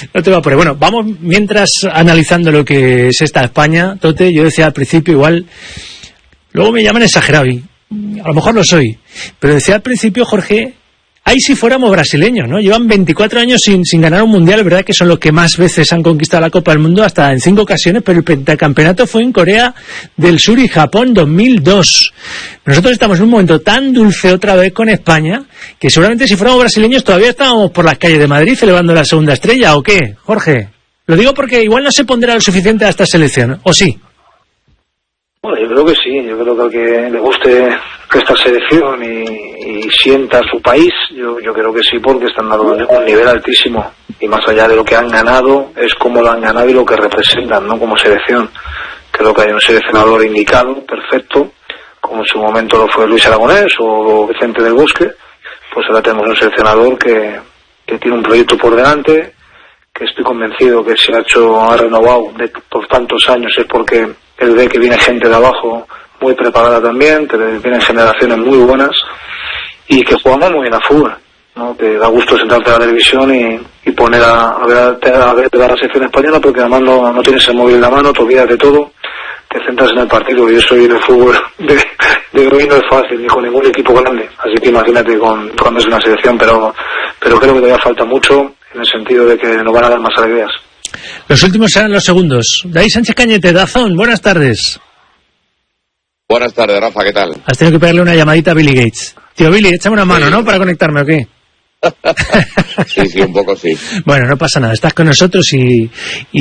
No te va por ahí. Bueno, vamos mientras analizando lo que es esta España, Tote. Yo decía al principio, igual, luego me llaman exagerado y a lo mejor lo soy, pero decía al principio, Jorge, ahí si fuéramos brasileños, ¿no? Llevan 24 años sin ganar un mundial, ¿verdad? Que son los que más veces han conquistado la Copa del Mundo, hasta en 5 ocasiones, pero el pentacampeonato fue en Corea del Sur y Japón 2002. Nosotros estamos en un momento tan dulce otra vez con España, que seguramente si fuéramos brasileños todavía estábamos por las calles de Madrid celebrando la segunda estrella, ¿o qué, Jorge? Lo digo porque igual no se pondrá lo suficiente a esta selección, ¿o sí? Bueno, yo creo que sí, yo creo que al que le guste esta selección y sienta su país, yo creo que sí, porque están dando un nivel altísimo, y más allá de lo que han ganado, es cómo lo han ganado y lo que representan, ¿no? Como selección. Creo que hay un seleccionador indicado, perfecto, como en su momento lo fue Luis Aragonés o Vicente del Bosque, pues ahora tenemos un seleccionador que tiene un proyecto por delante, que estoy convencido que se ha renovado por tantos años, es porque él ve que viene gente de abajo muy preparada también, que vienen generaciones muy buenas y que jugamos muy bien a fútbol, ¿no? Que da gusto sentarte a la televisión y poner a ver la selección española, porque además no tienes el móvil en la mano, te olvidas de todo, te centras en el partido, y eso y el fútbol de hoy no es fácil, ni con ningún equipo grande, así que imagínate cuando es una selección, pero creo que todavía falta mucho, en el sentido de que nos van a dar más alegrías. Los últimos serán los segundos. David Sánchez Cañete, Dazón, buenas tardes. Buenas tardes, Rafa, ¿qué tal? Has tenido que pegarle una llamadita a Billy Gates. Tío Billy, échame una mano, ¿no? Para conectarme, ¿o qué? Sí, un poco sí. Bueno, no pasa nada, estás con nosotros y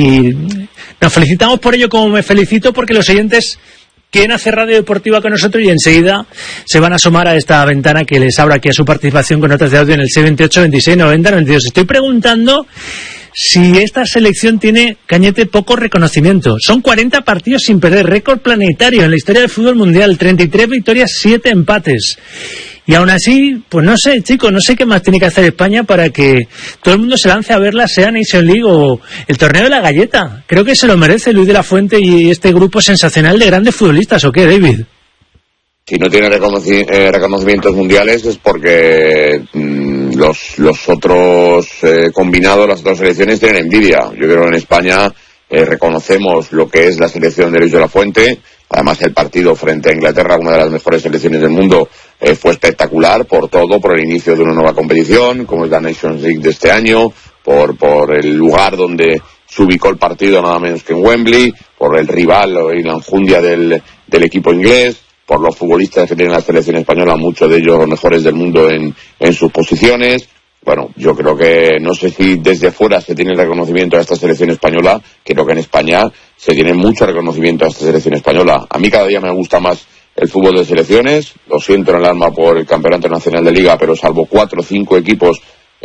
nos felicitamos por ello, como me felicito porque los oyentes quieren hacer radio deportiva con nosotros y enseguida se van a asomar a esta ventana que les abra aquí a su participación con notas de audio en el 628 26 90 92. Estoy preguntando si esta selección tiene, Cañete, poco reconocimiento. Son 40 partidos sin perder, récord planetario en la historia del fútbol mundial, 33 victorias, 7 empates. Y aún así, pues no sé, chicos, no sé qué más tiene que hacer España para que todo el mundo se lance a verla, sea Nation League o el torneo de la galleta. Creo que se lo merece Luis de la Fuente y este grupo sensacional de grandes futbolistas, ¿o qué, David? Si no tiene reconocimientos mundiales es porque los otros combinados, las otras selecciones tienen envidia. Yo creo que en España reconocemos lo que es la selección de Luis de la Fuente. Además, el partido frente a Inglaterra, una de las mejores selecciones del mundo, fue espectacular por todo, por el inicio de una nueva competición, como es la Nations League de este año, por el lugar donde se ubicó el partido, nada menos que en Wembley, por el rival y la enjundia del equipo inglés, por los futbolistas que tiene la selección española, muchos de ellos los mejores del mundo en sus posiciones. Bueno, yo creo que, no sé si desde fuera se tiene el reconocimiento a esta selección española, creo que en España se tiene mucho reconocimiento a esta selección española. A mí cada día me gusta más el fútbol de selecciones, lo siento en el alma por el Campeonato Nacional de Liga, pero salvo 4 o 5 equipos,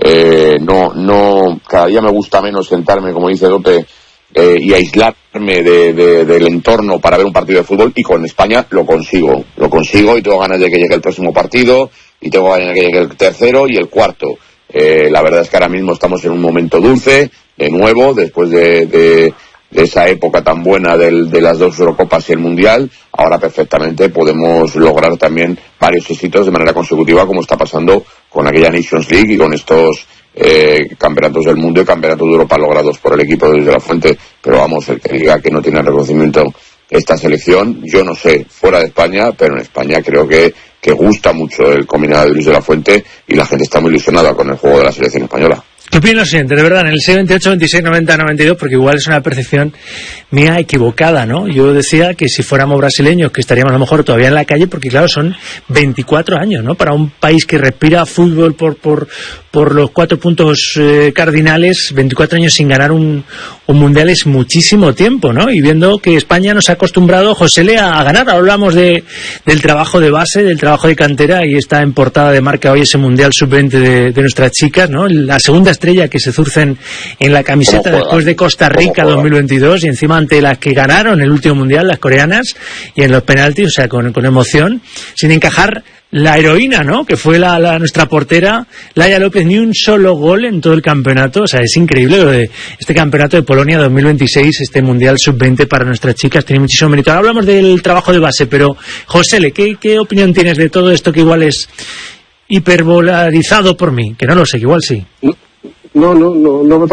cada día me gusta menos sentarme, como dice Dope, y aislarme del entorno para ver un partido de fútbol, y con España lo consigo y tengo ganas de que llegue el próximo partido, y tengo ganas de que llegue el tercero y el cuarto. La verdad es que ahora mismo estamos en un momento dulce, de nuevo, después de esa época tan buena de las 2 Eurocopas y el Mundial. Ahora perfectamente podemos lograr también varios éxitos de manera consecutiva, como está pasando con aquella Nations League y con estos campeonatos del mundo y campeonatos de Europa logrados por el equipo de Luis de la Fuente. Pero vamos, el que diga que no tiene reconocimiento esta selección, yo no sé, fuera de España, pero en España creo que gusta mucho el combinado de Luis de la Fuente y la gente está muy ilusionada con el juego de la selección española. ¿Qué opino lo siguiente? De verdad, en el 628, 26, 90, 92, porque igual es una percepción mía equivocada, ¿no? Yo decía que si fuéramos brasileños, que estaríamos a lo mejor todavía en la calle, porque claro, son 24 años, ¿no? Para un país que respira fútbol por los 4 puntos cardinales, 24 años sin ganar un mundial es muchísimo tiempo, ¿no? Y viendo que España nos ha acostumbrado, Josele, a ganar. Hablamos del trabajo de base, del trabajo de cantera, y está en portada de marca hoy ese mundial sub-20 de nuestras chicas, ¿no? La segunda estrella que se zurcen en la camiseta después de Costa Rica 2022, y encima ante las que ganaron el último mundial, las coreanas, y en los penaltis, o sea, con emoción, sin encajar la heroína, ¿no? Que fue nuestra portera, Laia López, ni un solo gol en todo el campeonato. O sea, es increíble lo de este campeonato de Polonia 2026, este mundial sub-20 para nuestras chicas, tiene muchísimo mérito. Ahora hablamos del trabajo de base, pero Josele, ¿qué opinión tienes de todo esto que igual es hiperbolarizado por mí? Que no lo sé, que igual sí. No me